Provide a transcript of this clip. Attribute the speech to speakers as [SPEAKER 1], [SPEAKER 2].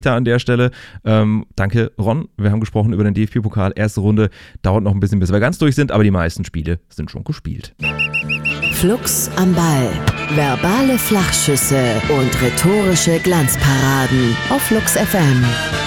[SPEAKER 1] an der Stelle. Danke, Ron. Wir haben gesprochen über den DFB-Pokal. Erste Runde dauert noch ein bisschen, bis wir ganz durch sind, aber die meisten Spiele sind schon gespielt.
[SPEAKER 2] Flux am Ball. Verbale Flachschüsse und rhetorische Glanzparaden auf Flux FM.